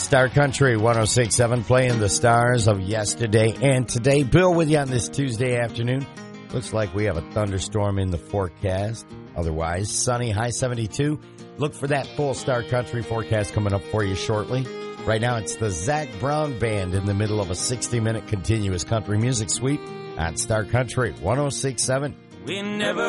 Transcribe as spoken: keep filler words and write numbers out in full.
Star Country one oh six point seven, playing the stars of yesterday and today. Bill with you on this Tuesday afternoon. Looks like we have a thunderstorm in the forecast. Otherwise, sunny, high seventy-two. Look for that full Star Country forecast coming up for you shortly. Right now, it's the Zac Brown Band in the middle of a sixty-minute continuous country music suite on Star Country one oh six point seven. We never